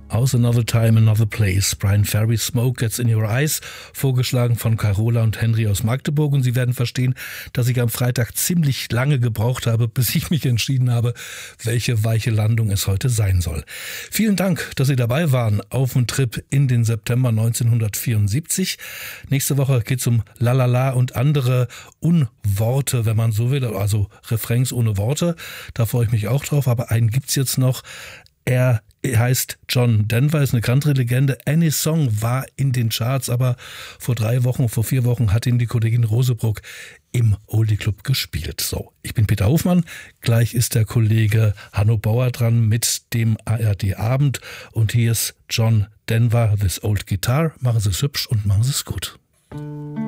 aus Another Time, Another Place. Bryan Ferry, Smoke Gets in Your Eyes, vorgeschlagen von Carola und Henry aus Magdeburg. Und Sie werden verstehen, dass ich am Freitag ziemlich lange gebraucht habe, bis ich mich entschieden habe, welche weiche Landung es heute sein soll. Vielen Dank, dass Sie dabei waren auf dem Trip in den September 1974. Nächste Woche geht es um Lalala und andere Unworte, wenn man so will, also Refrains ohne Worte. Da freue ich mich auch drauf, aber einen gibt's jetzt noch. Er heißt John Denver, ist eine Country-Legende. Any Song war in den Charts, aber vor 4 Wochen hat ihn die Kollegin Rosebrook im Oldie Club gespielt. So, ich bin Peter Hofmann. Gleich ist der Kollege Hanno Bauer dran mit dem ARD Abend. Und hier ist John Denver, This Old Guitar. Machen Sie es hübsch und machen Sie es gut.